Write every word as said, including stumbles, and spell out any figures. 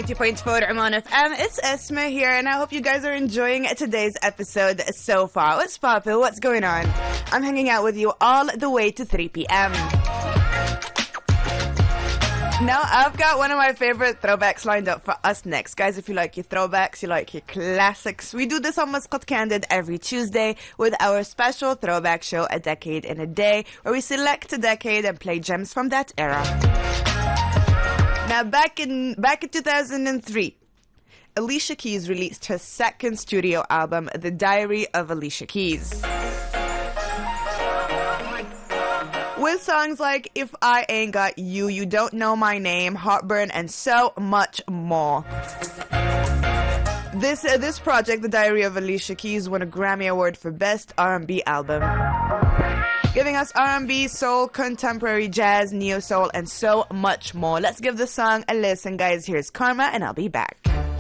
ninety point four Oman F M. It's Esma here, and I hope you guys are enjoying today's episode so far. What's poppin'? What's going on? I'm hanging out with you all the way to three p.m. Now, I've got one of my favorite throwbacks lined up for us next. Guys, if you like your throwbacks, you like your classics, we do this on Muscat Candid every Tuesday with our special throwback show, A Decade in a Day, where we select a decade and play gems from that era. Now, back in back in two thousand three, Alicia Keys released her second studio album, The Diary of Alicia Keys. With songs like If I Ain't Got You, You Don't Know My Name, Heartburn, and so much more. This uh, this project, The Diary of Alicia Keys, won a Grammy Award for Best R and B Album, giving us R and B, soul, contemporary jazz, neo-soul, and so much more. Let's give the song a listen, guys. Here's Karma, and I'll be back.